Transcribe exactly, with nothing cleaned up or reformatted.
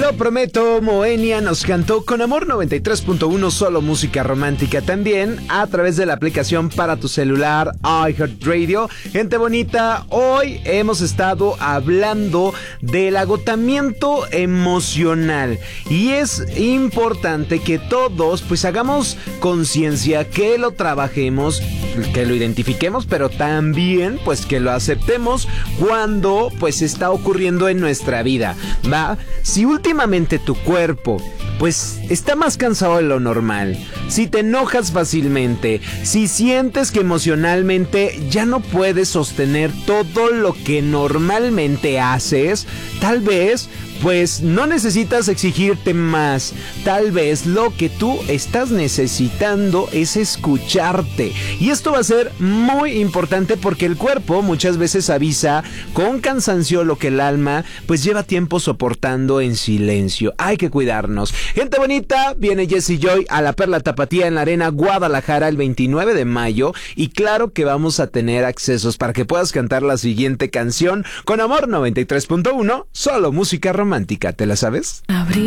lo prometo, Moenia nos cantó con Amor noventa y tres punto uno, solo música romántica, también a través de la aplicación para tu celular iHeartRadio. Gente bonita, hoy hemos estado hablando del agotamiento emocional y es importante que todos pues hagamos conciencia, que lo trabajemos, que lo identifiquemos, pero también pues que lo aceptemos cuando pues está ocurriendo en nuestra vida, ¿va? Si últimamente tu cuerpo pues está más cansado de lo normal, si te enojas fácilmente, si sientes que emocionalmente ya no puedes sostener todo lo que normalmente haces, tal vez pues no necesitas exigirte más. Tal vez lo que tú estás necesitando es escucharte. Y esto va a ser muy importante porque el cuerpo muchas veces avisa con cansancio lo que el alma pues lleva tiempo soportando en silencio. Hay que cuidarnos. Gente bonita, viene Jessie Joy a la Perla Tapatía en la Arena Guadalajara el veintinueve de mayo. Y claro que vamos a tener accesos para que puedas cantar la siguiente canción con Amor noventa y tres punto uno, solo música romántica. ¿Te la sabes? Abrí